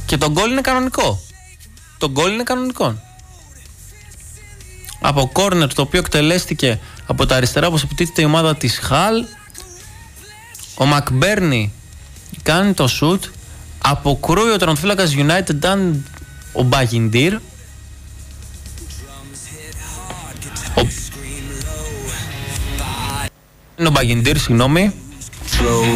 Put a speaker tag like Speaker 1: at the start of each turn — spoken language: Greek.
Speaker 1: Και το γκολ είναι κανονικό. Το γκολ είναι κανονικό. Από κόρνερ, το οποίο εκτελέστηκε από τα αριστερά, όπως επιτίθεται η ομάδα της Χαλ. Ο Μακμπέρνι κάνει το σουτ. Αποκρούει ο τερματοφύλακας United, ήταν ο Μπαγιντήρ. Είναι ο Μπαγιντήρ, συγγνώμη.